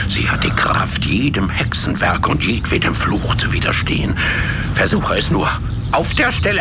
Sie hat die Kraft, jedem Hexenwerk und jedwedem Fluch zu widerstehen. Versuche es nur. Auf der Stelle.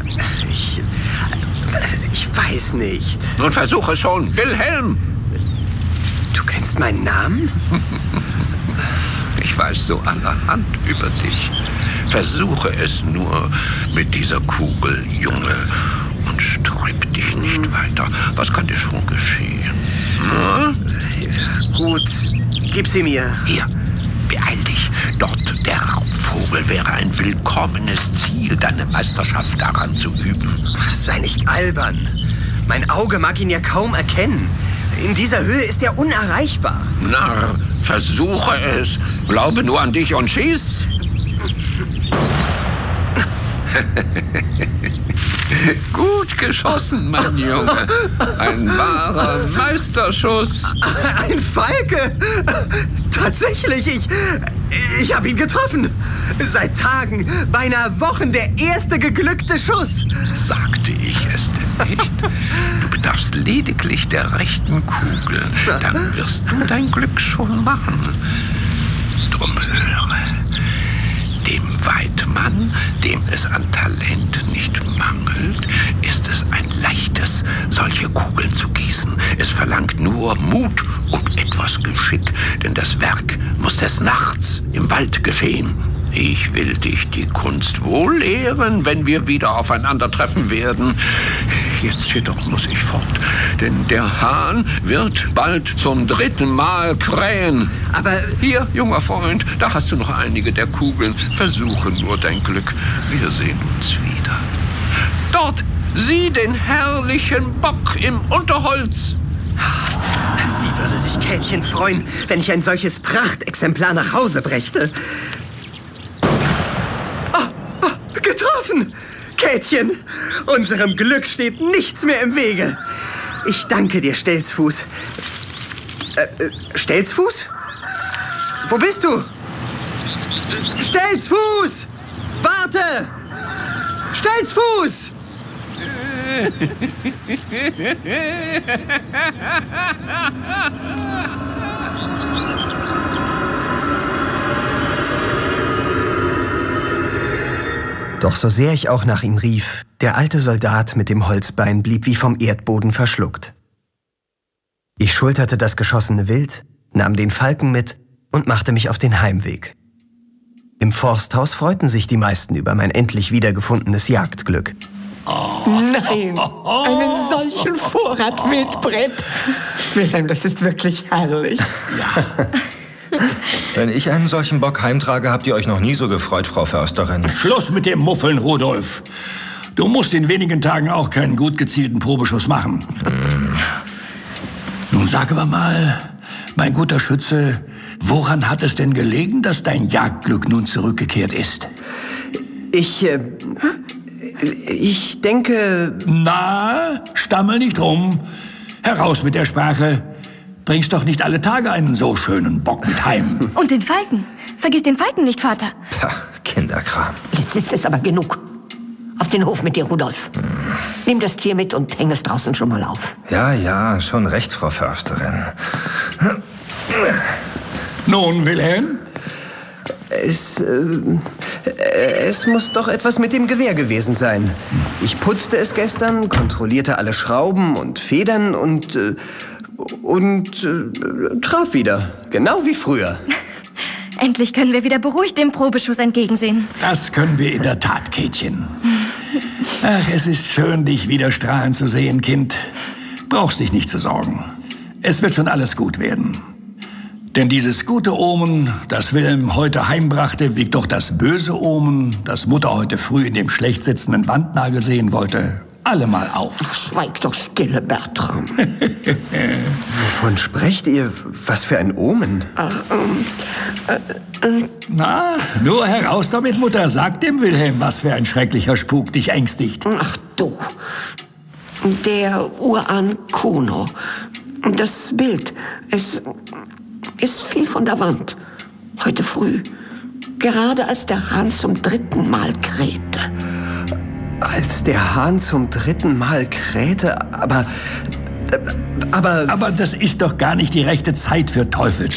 Ich weiß nicht. Nun versuche schon. Wilhelm! Du kennst meinen Namen? Ich weiß so allerhand über dich. Versuche es nur mit dieser Kugel, Junge. Und sträub dich nicht weiter. Was kann dir schon geschehen? Hm? Gut, gib sie mir. Hier, beeil dich. Dort, der Raubvogel, wäre ein willkommenes Ziel, deine Meisterschaft daran zu üben. Ach, sei nicht albern. Mein Auge mag ihn ja kaum erkennen. In dieser Höhe ist er unerreichbar. Narr, versuche es. Glaube nur an dich und schieß. Gut geschossen, mein Junge. Ein wahrer Meisterschuss. Ein Falke! Tatsächlich, ich habe ihn getroffen. Seit Tagen, beinahe Wochen, der erste geglückte Schuss. Sagte ich es denn nicht? Du bedarfst lediglich der rechten Kugel. Dann wirst du dein Glück schon machen. Drum höre. Dem Weidmann, dem es an Talent nicht mangelt, ist es ein leichtes, solche Kugeln zu gießen. Es verlangt nur Mut und etwas Geschick, denn das Werk muss des Nachts im Wald geschehen. Ich will dich die Kunst wohl lehren, wenn wir wieder aufeinandertreffen werden. Jetzt jedoch muss ich fort, denn der Hahn wird bald zum 3. Mal krähen. Aber hier, junger Freund, da hast du noch einige der Kugeln. Versuche nur dein Glück. Wir sehen uns wieder. Dort, sieh den herrlichen Bock im Unterholz. Wie würde sich Käthchen freuen, wenn ich ein solches Prachtexemplar nach Hause brächte? Getroffen! Käthchen, unserem Glück steht nichts mehr im Wege. Ich danke dir, Stelzfuß. Stelzfuß? Wo bist du? Stelzfuß! Warte! Stelzfuß! Doch so sehr ich auch nach ihm rief, der alte Soldat mit dem Holzbein blieb wie vom Erdboden verschluckt. Ich schulterte das geschossene Wild, nahm den Falken mit und machte mich auf den Heimweg. Im Forsthaus freuten sich die meisten über mein endlich wiedergefundenes Jagdglück. Nein, einen solchen Vorrat Wildbret. Wilhelm, das ist wirklich herrlich. Ja. Wenn ich einen solchen Bock heimtrage, habt ihr euch noch nie so gefreut, Frau Försterin. Schluss mit dem Muffeln, Rudolf. Du musst in wenigen Tagen auch keinen gut gezielten Probeschuss machen. Nun sag aber mal, mein guter Schütze, woran hat es denn gelegen, dass dein Jagdglück nun zurückgekehrt ist? Ich denke... Na, stammel nicht rum. Heraus mit der Sprache. Bringst doch nicht alle Tage einen so schönen Bock mit heim. Und den Falken. Vergiss den Falken nicht, Vater. Pah, Kinderkram. Jetzt ist es aber genug. Auf den Hof mit dir, Rudolf. Nimm das Tier mit und häng es draußen schon mal auf. Ja, schon recht, Frau Försterin. Nun, Wilhelm? Es muss doch etwas mit dem Gewehr gewesen sein. Ich putzte es gestern, kontrollierte alle Schrauben und Federn und traf wieder. Genau wie früher. Endlich können wir wieder beruhigt dem Probeschuss entgegensehen. Das können wir in der Tat, Käthchen. Ach, es ist schön, dich wieder strahlen zu sehen, Kind. Brauchst dich nicht zu sorgen. Es wird schon alles gut werden. Denn dieses gute Omen, das Wilhelm heute heimbrachte, wiegt doch das böse Omen, das Mutter heute früh in dem schlecht sitzenden Wandnagel sehen wollte, allemal auf. Schweig doch stille, Bertram. Wovon sprecht ihr? Was für ein Omen? Na, nur heraus damit, Mutter. Sag dem Wilhelm, was für ein schrecklicher Spuk dich ängstigt. Ach du, der Urahn Kuno. Das Bild, es fiel von der Wand. Heute früh, gerade als der Hahn zum 3. Mal krähte. Als der Hahn zum 3. Mal krähte? Aber Aber das ist doch gar nicht die rechte Zeit für